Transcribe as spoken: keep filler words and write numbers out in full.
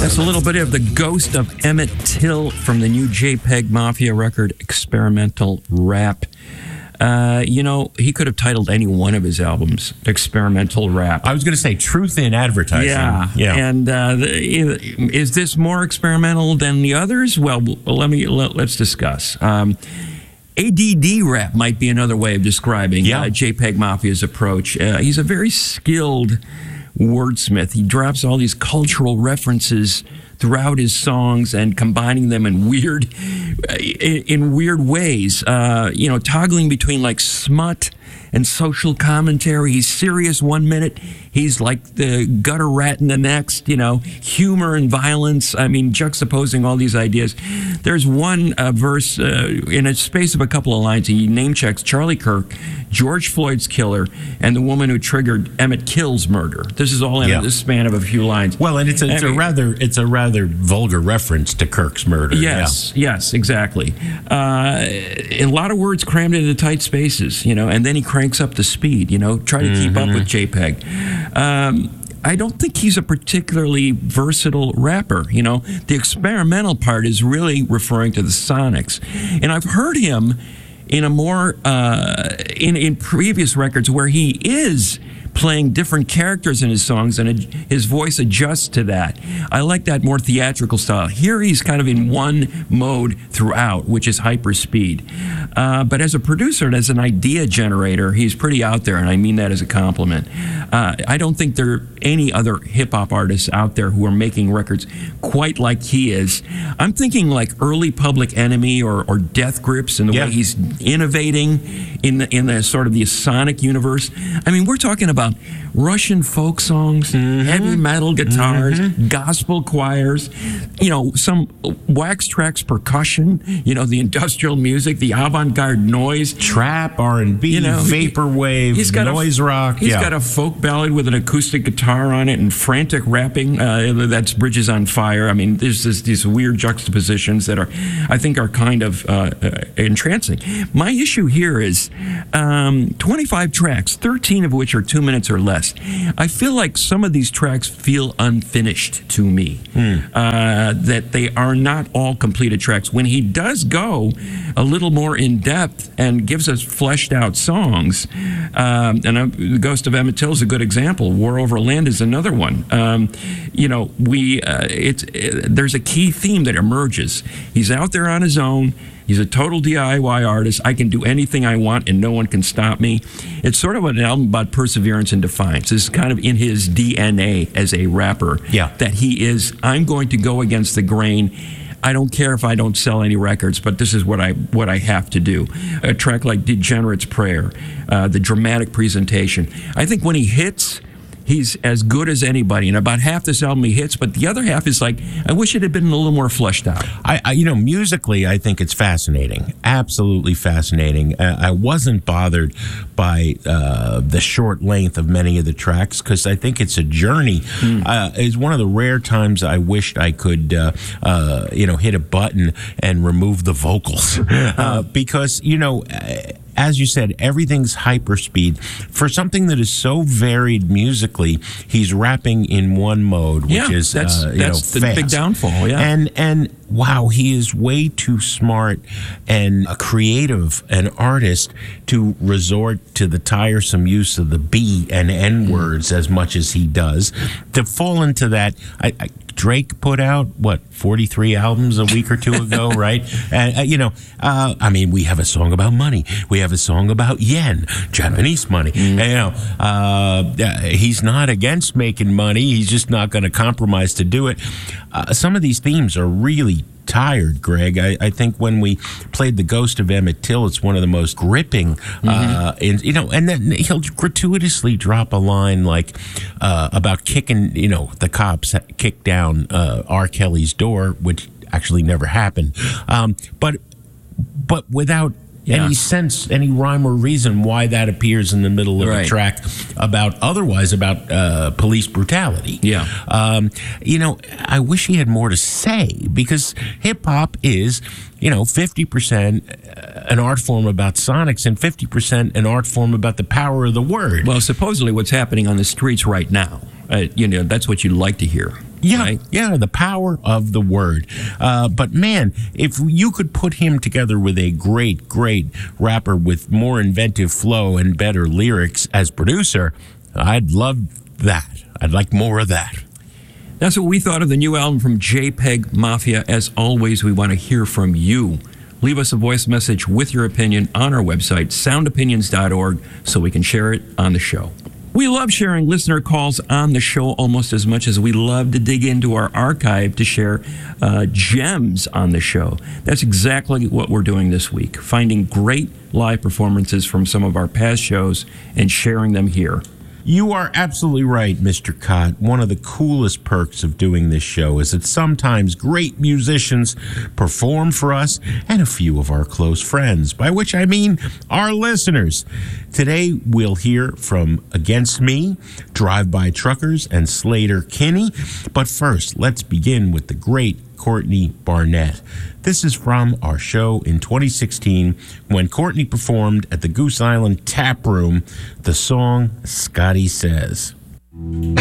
That's a little bit of the ghost of Emmett Till from the new JPEG Mafia record, Experimental Rap. Uh, you know, he could have titled any one of his albums Experimental Rap. I was going to say Truth in Advertising. Yeah. yeah. And uh, the, is this more experimental than the others? Well, let me let, let's discuss. Um, A D D rap might be another way of describing yeah. uh, JPEG Mafia's approach. Uh, he's a very skilled wordsmith. He drops all these cultural references throughout his songs and combining them in weird, in, in weird ways. Uh, you know, toggling between like smut and social commentary. He's serious one minute. He's like the gutter rat in the next, you know, humor and violence. I mean, juxtaposing all these ideas. There's one uh, verse uh, in a space of a couple of lines. He name checks Charlie Kirk, George Floyd's killer, and the woman who triggered Emmett Till's murder. This is all in yeah. the span of a few lines. Well, and it's a, it's I mean, a rather it's a rather vulgar reference to Kirk's murder. Yes, yeah. yes, exactly. Uh, a lot of words crammed into tight spaces, you know, and then he cranks up the speed, you know, try to mm-hmm. keep up with JPEG. Um, I don't think he's a particularly versatile rapper. You know, the experimental part is really referring to the sonics. And I've heard him in a more, uh, in, in previous records where he is playing different characters in his songs and his voice adjusts to that. I like that more theatrical style. Here he's kind of in one mode throughout, which is hyper speed. Uh, but as a producer and as an idea generator, he's pretty out there, and I mean that as a compliment. Uh, I don't think there are any other hip-hop artists out there who are making records quite like he is. I'm thinking like early Public Enemy or, or Death Grips and the yeah. way he's innovating in the, in the sort of the sonic universe. I mean, we're talking about Russian folk songs, mm-hmm. heavy metal guitars, mm-hmm. gospel choirs, you know, some wax tracks percussion, you know, the industrial music, the avant-garde noise. Trap, R and B, you know, vaporwave, he's got noise a, rock. He's yeah. got a folk ballad with an acoustic guitar on it and frantic rapping. Uh, that's Bridges on Fire. I mean, there's this, these weird juxtapositions that are, I think, are kind of uh, uh, entrancing. My issue here is um, twenty-five tracks, thirteen of which are two minutes or less. I feel like some of these tracks feel unfinished to me, mm. uh, that they are not all completed tracks. When he does go a little more in depth and gives us fleshed out songs, um, and uh, the Ghost of Emmett Till is a good example. War Over Land is another one. Um, you know, we uh, it's it, there's a key theme that emerges. He's out there on his own. He's a total D I Y artist. I can do anything I want and no one can stop me. It's sort of an album about perseverance and defiance. This is kind of in his D N A as a rapper. Yeah. That he is, I'm going to go against the grain. I don't care if I don't sell any records, but this is what I what I have to do. A track like Degenerate's Prayer, uh, the dramatic presentation. I think when he hits, he's as good as anybody. And about half this album he hits, but the other half is like, I wish it had been a little more fleshed out. I, I you know, musically, I think it's fascinating. Absolutely fascinating. Uh, I wasn't bothered by uh, the short length of many of the tracks because I think it's a journey. Mm. Uh, it's one of the rare times I wished I could, uh, uh, you know, hit a button and remove the vocals. uh, because, you know, as you said, everything's hyperspeed. For something that is so varied musically, he's rapping in one mode, which yeah, is that's, uh, you that's know, the fast. big downfall. Yeah, and and wow, he is way too smart and a creative, an artist to resort to the tiresome use of the B and N words as much as he does. To fall into that, I, I Drake put out, what, forty-three albums a week or two ago, right? And, uh, you know, uh, I mean, we have a song about money. We have a song about yen, Japanese money. Mm. And, you know, uh, he's not against making money. He's just not going to compromise to do it. Uh, some of these themes are really tired, Greg. I, I think when we played The Ghost of Emmett Till, it's one of the most gripping, mm-hmm. uh, in, you know, and then he'll gratuitously drop a line like uh, about kicking, you know, the cops kicked down uh, R. Kelly's door, which actually never happened. Um, but, but without yeah. any sense, any rhyme or reason why that appears in the middle of right. a track about otherwise about uh, police brutality. Yeah. Um, you know, I wish he had more to say because hip hop is, you know, fifty percent an art form about sonics and fifty percent an art form about the power of the word. Well, supposedly what's happening on the streets right now, uh, you know, that's what you'd like to hear. Yeah, right? yeah, the power of the word. Uh, but man, if you could put him together with a great, great rapper with more inventive flow and better lyrics as producer, I'd love that. I'd like more of that. That's what we thought of the new album from JPEG Mafia. As always, we want to hear from you. Leave us a voice message with your opinion on our website, sound opinions dot org, so we can share it on the show. We love sharing listener calls on the show almost as much as we love to dig into our archive to share uh, gems on the show. That's exactly what we're doing this week, finding great live performances from some of our past shows and sharing them here. You are absolutely right, Mister Cott. One of the coolest perks of doing this show is that sometimes great musicians perform for us and a few of our close friends, by which I mean our listeners. Today, we'll hear from Against Me, Drive-By Truckers, and Slater Kinney. But first, let's begin with the great Courtney Barnett. This is from our show in twenty sixteen when Courtney performed at the Goose Island Tap Room the song Scotty Says.